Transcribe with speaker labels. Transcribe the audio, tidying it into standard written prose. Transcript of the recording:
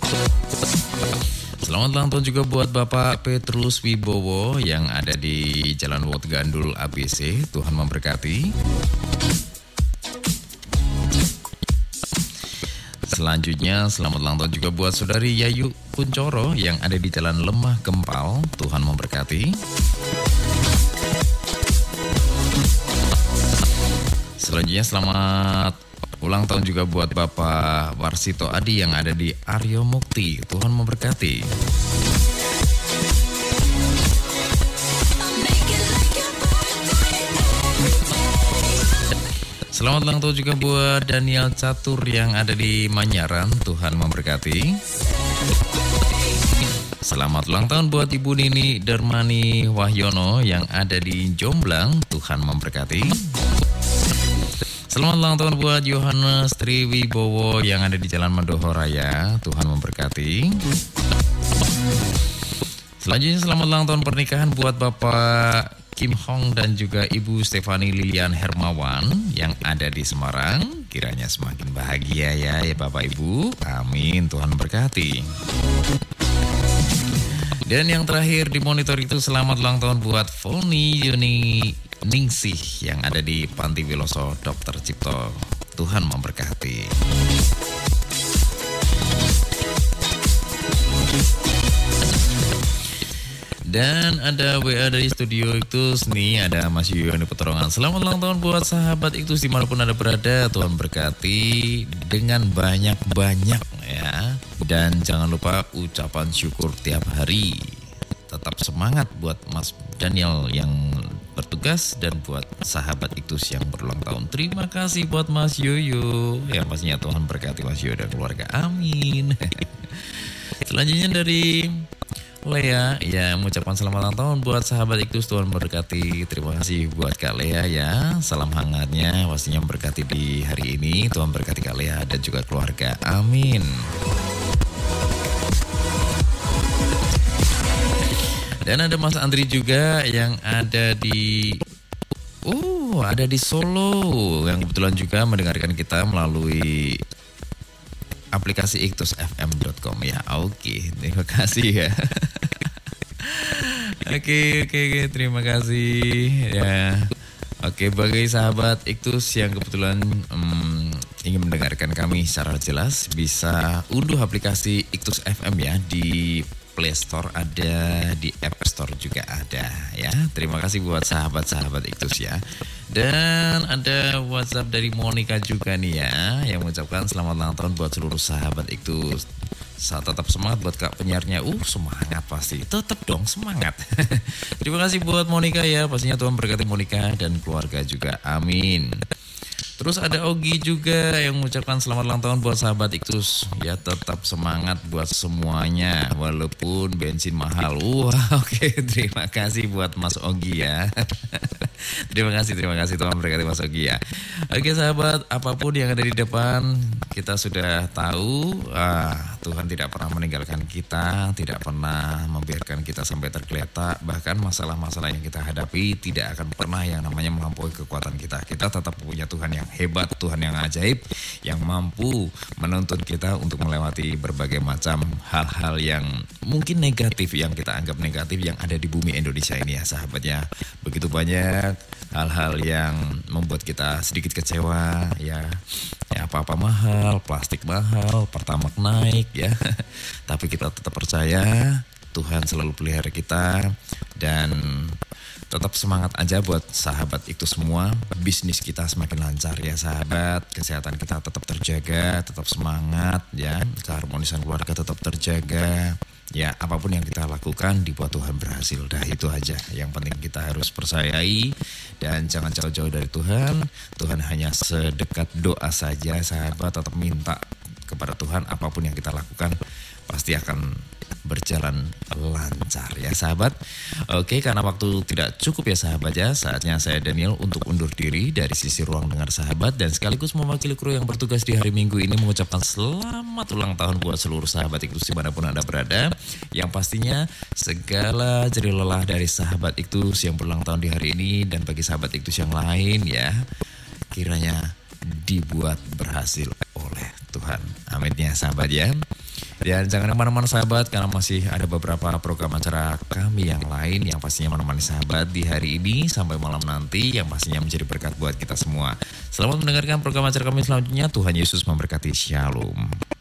Speaker 1: Selamat ulang tahun juga buat Bapak Petrus Wibowo yang ada di Jalan Wot Gandul ABC. Tuhan memberkati. Selanjutnya selamat ulang tahun juga buat Saudari Yayu Kuncoro yang ada di Jalan Lemah Gempal. Tuhan memberkati. Selanjutnya selamat ulang tahun juga buat Bapak Warsito Adi yang ada di Aryo Mukti. Tuhan memberkati. Selamat ulang tahun juga buat Daniel Catur yang ada di Manyaran. Tuhan memberkati. Selamat ulang tahun buat Ibu Nini Dermani Wahyono yang ada di Jomblang. Tuhan memberkati. Selamat ulang tahun buat Yohanes Triwibowo yang ada di Jalan Mandoho Raya. Tuhan memberkati. Selanjutnya selamat ulang tahun pernikahan buat Bapak Kim Hong dan juga Ibu Stefani Lilian Hermawan yang ada di Semarang. Kiranya semakin bahagia ya Bapak Ibu. Amin. Tuhan berkati. Dan yang terakhir di monitor itu selamat ulang tahun buat Foni Yuni Ningsih yang ada di Panti Wiloso Dr. Cipto. Tuhan memberkati. Dan ada WA dari studio Iktus nih, ada Mas Yuyoni Peterongan. Selamat ulang tahun buat sahabat Iktus dimanapun Anda berada. Tuhan berkati dengan banyak-banyak ya. Dan jangan lupa ucapan syukur tiap hari. Tetap semangat buat Mas Daniel yang bertugas dan buat sahabat Iktus yang berulang tahun. Terima kasih buat Mas Yoyo. Yang pastinya Tuhan berkati Mas Yoyo dan keluarga. Amin. Selanjutnya dari Lea yang mengucapkan selamat ulang tahun buat sahabat Iktus. Tuhan berkati. Terima kasih buat Kak Lea ya. Salam hangatnya pastinya berkati di hari ini. Tuhan berkati Kak Lea dan juga keluarga. Amin. Dan ada Mas Andri juga yang ada di Solo yang kebetulan juga mendengarkan kita melalui aplikasi iktusfm.com ya. Oke, terima kasih ya. Oke, terima kasih ya. Oke, bagi sahabat Iktus yang kebetulan ingin mendengarkan kami secara jelas, bisa unduh aplikasi Iktus FM ya di Play Store ada, di App Store juga ada ya. Terima kasih buat sahabat-sahabat Iktus ya. Dan ada WhatsApp dari Monica juga nih ya, yang mengucapkan selamat ulang tahun buat seluruh sahabat Iktus. Saat tetap semangat buat Kak penyiarnya. Semangat pasti. Tetap dong semangat. Terima kasih buat Monica ya. Pastinya Tuhan berkati Monica dan keluarga juga. Amin. Terus ada Ogi juga yang mengucapkan selamat ulang tahun buat sahabat Iktus. Ya tetap semangat buat semuanya walaupun bensin mahal. Oke, terima kasih buat Mas Ogi ya. Terima kasih Tuhan berkati Mas Ogi ya. Oke sahabat, apapun yang ada di depan kita sudah tahu Tuhan tidak pernah meninggalkan kita, tidak pernah membiarkan kita sampai tergeletak. Bahkan masalah-masalah yang kita hadapi tidak akan pernah yang namanya melampaui kekuatan kita. Kita tetap punya Tuhan yang hebat, Tuhan yang ajaib, yang mampu menuntun kita untuk melewati berbagai macam hal-hal yang mungkin negatif, yang kita anggap negatif yang ada di bumi Indonesia ini ya sahabatnya. Begitu banyak hal-hal yang membuat kita sedikit kecewa ya apa-apa mahal, plastik mahal, pertamax naik ya. Tapi kita tetap percaya Tuhan selalu pelihara kita dan tetap semangat aja buat sahabat itu semua. Bisnis kita semakin lancar ya sahabat. Kesehatan kita tetap terjaga, tetap semangat ya. Keharmonisan keluarga tetap terjaga. Ya apapun yang kita lakukan dibuat Tuhan berhasil. Dah itu aja. Yang penting kita harus percayai dan jangan jauh-jauh dari Tuhan. Tuhan hanya sedekat doa saja sahabat. Tetap minta kepada Tuhan apapun yang kita lakukan pasti akan berjalan lancar ya sahabat. Oke, karena waktu tidak cukup ya sahabat ya, saatnya saya Daniel untuk undur diri dari sisi ruang dengar sahabat dan sekaligus mewakili kru yang bertugas di hari Minggu ini mengucapkan selamat ulang tahun buat seluruh sahabat Iktus dimanapun Anda berada. Yang pastinya segala jerih lelah dari sahabat Iktus yang berulang tahun di hari ini dan bagi sahabat Iktus yang lain ya, kiranya dibuat berhasil oleh Tuhan. Amin ya sahabat ya. Dan jangan kemana-mana sahabat, karena masih ada beberapa program acara kami yang lain yang pastinya menemani sahabat di hari ini sampai malam nanti, yang pastinya menjadi berkat buat kita semua. Selamat mendengarkan program acara kami selanjutnya. Tuhan Yesus memberkati. Shalom.